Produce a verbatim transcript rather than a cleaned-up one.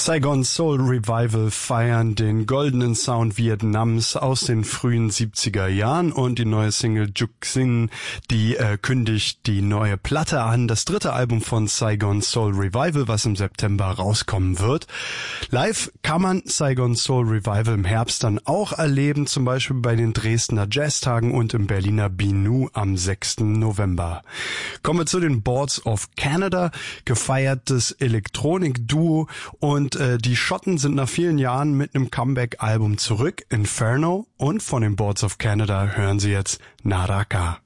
Saigon Soul Revival feiern den goldenen Sound Vietnams aus den frühen siebziger Jahren und die neue Single Juk Sin, die äh, kündigt die neue Platte an, das dritte Album von Saigon Soul Revival, was im September rauskommen wird. Live kann man Saigon Soul Revival im Herbst dann auch erleben, zum Beispiel bei den Dresdner Jazztagen und im Berliner Binu am sechsten November. Kommen wir zu den Boards of Canada, gefeiertes Elektronik-Duo, und Und äh, die Schotten sind nach vielen Jahren mit einem Comeback-Album zurück, Inferno, und von den Boards of Canada hören Sie jetzt Naraka.